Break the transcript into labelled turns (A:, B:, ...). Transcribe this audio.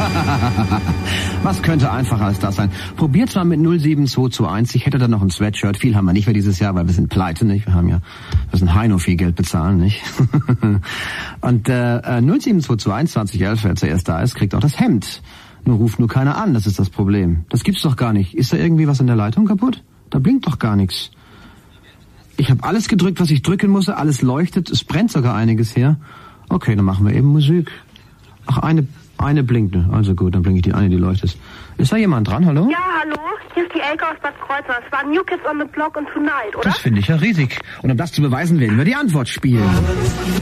A: Was könnte einfacher als das sein? Probiert's mal mit 07221. Ich hätte da noch ein Sweatshirt. Viel haben wir nicht mehr dieses Jahr, weil wir sind pleite, nicht? Wir müssen Heino viel Geld bezahlen, nicht? Und 07221 2011, wer zuerst da ist, kriegt auch das Hemd. Ruft nur keiner an, das ist das Problem. Das gibt's doch gar nicht. Ist da irgendwie was in der Leitung kaputt? Da blinkt doch gar nichts. Ich habe alles gedrückt, was ich drücken musste. Alles leuchtet. Es brennt sogar einiges hier. Okay, dann machen wir eben Musik. Ach, eine blinkt. Also gut, dann blinke ich die eine, die leuchtet. Ist da jemand dran? Hallo?
B: Ja, hallo. Hier ist die Elke aus Bad Kreuznach. Es war New Kids on the Block und Tonight, oder?
A: Das finde ich ja riesig. Und um das zu beweisen, werden wir die Antwort spielen.